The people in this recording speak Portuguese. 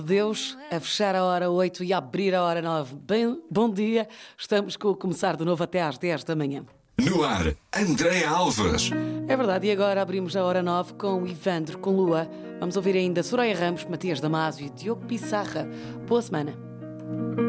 Deus, a fechar a hora 8 e a abrir a hora 9. Bem, bom dia, estamos com o Começar de Novo até às 10 da manhã. No ar, Andréa Alves. É verdade, e agora abrimos a hora 9 com o Ivandro, com Lua. Vamos ouvir ainda Soraya Ramos, Matias Damasio e Diogo Pissarra. Boa semana.